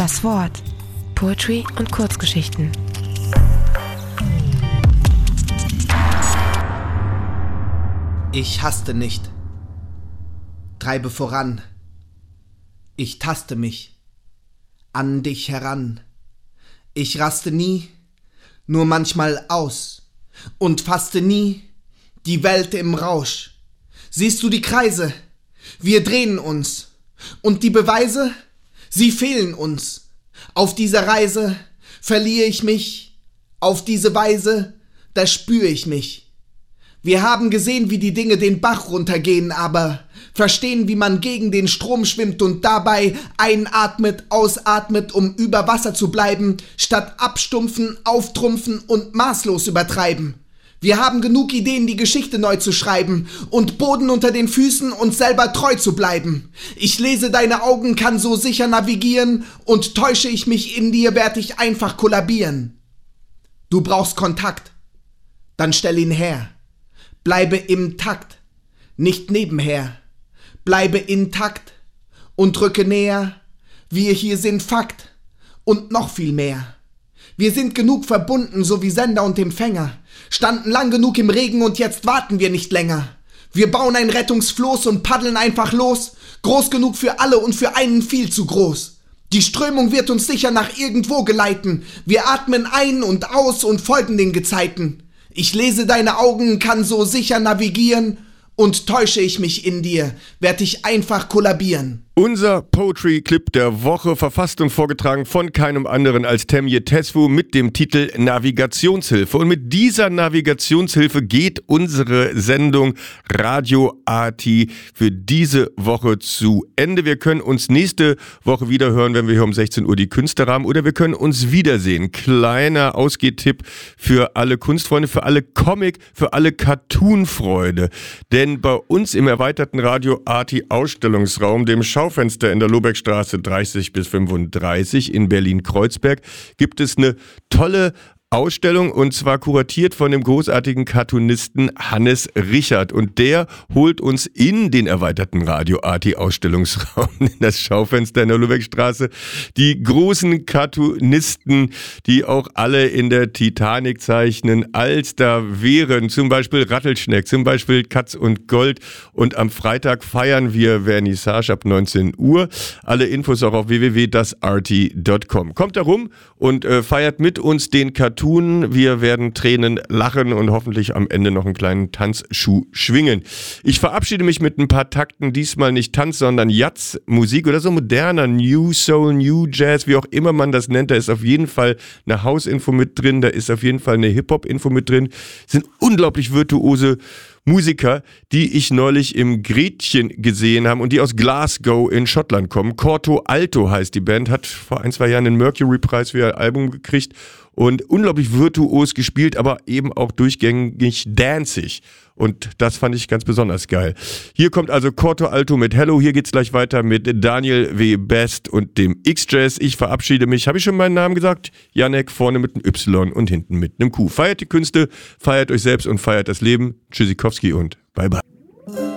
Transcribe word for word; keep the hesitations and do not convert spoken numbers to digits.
Das Wort. Poetry und Kurzgeschichten. Ich haste nicht, treibe voran, ich taste mich an dich heran. Ich raste nie, nur manchmal aus und faste nie die Welt im Rausch. Siehst du die Kreise? Wir drehen uns und die Beweise, sie fehlen uns. Auf dieser Reise verliere ich mich, auf diese Weise, da spüre ich mich. Wir haben gesehen, wie die Dinge den Bach runtergehen, aber verstehen, wie man gegen den Strom schwimmt und dabei einatmet, ausatmet, um über Wasser zu bleiben, statt abstumpfen, auftrumpfen und maßlos übertreiben. Wir haben genug Ideen, die Geschichte neu zu schreiben und Boden unter den Füßen, uns selber treu zu bleiben. Ich lese deine Augen, kann so sicher navigieren und täusche ich mich in dir, werd ich einfach kollabieren. Du brauchst Kontakt, dann stell ihn her. Bleibe im Takt, nicht nebenher. Bleibe intakt und rücke näher. Wir hier sind Fakt und noch viel mehr. Wir sind genug verbunden, so wie Sender und Empfänger. Standen lang genug im Regen und jetzt warten wir nicht länger. Wir bauen ein Rettungsfloß und paddeln einfach los. Groß genug für alle und für einen viel zu groß. Die Strömung wird uns sicher nach irgendwo geleiten. Wir atmen ein und aus und folgen den Gezeiten. Ich lese deine Augen, kann so sicher navigieren und täusche ich mich in dir, werd ich einfach kollabieren. Unser Poetry-Clip der Woche, verfasst und vorgetragen von keinem anderen als Temye Tesfu mit dem Titel Navigationshilfe. Und mit dieser Navigationshilfe geht unsere Sendung Radio Arty für diese Woche zu Ende. Wir können uns nächste Woche wieder hören, wenn wir hier um sechzehn Uhr die Künste haben, oder wir können uns wiedersehen. Kleiner Ausgehtipp für alle Kunstfreunde, für alle Comic, für alle Cartoon-Freunde. Denn bei uns im erweiterten Radio Arty Ausstellungsraum, dem Schau Fenster in der Lobeckstraße dreißig bis fünfunddreißig in Berlin-Kreuzberg, gibt es eine tolle Ausstellung, und zwar kuratiert von dem großartigen Cartoonisten Hannes Richard, und der holt uns in den erweiterten Radio Arty Ausstellungsraum, in das Schaufenster in der Lobeckstraße, die großen Cartoonisten, die auch alle in der Titanic zeichnen, als da wären zum Beispiel Rattelschneck, zum Beispiel Katz und Gold, und am Freitag feiern wir Vernissage ab neunzehn Uhr. Alle Infos auch auf w w w punkt das arty punkt com. Kommt da rum und äh, feiert mit uns den Cartoon. Wir werden Tränen lachen und hoffentlich am Ende noch einen kleinen Tanzschuh schwingen. Ich verabschiede mich mit ein paar Takten, diesmal nicht Tanz, sondern Jazz-Musik oder so moderner New Soul, New Jazz, wie auch immer man das nennt. Da ist auf jeden Fall eine House-Info mit drin, da ist auf jeden Fall eine Hip-Hop-Info mit drin. Das sind unglaublich virtuose Musiker, die ich neulich im Gretchen gesehen habe und die aus Glasgow in Schottland kommen. Corto Alto heißt die Band, hat vor ein, zwei Jahren den Mercury-Preis für ihr Album gekriegt und unglaublich virtuos gespielt, aber eben auch durchgängig danzig. Und das fand ich ganz besonders geil. Hier kommt also Corto Alto mit Hello. Hier geht's gleich weiter mit Daniel W. Best und dem X-Jazz. Ich verabschiede mich. Habe ich schon meinen Namen gesagt? Janek, vorne mit einem Y und hinten mit einem Q. Feiert die Künste, feiert euch selbst und feiert das Leben. Tschüssikowski und bye bye.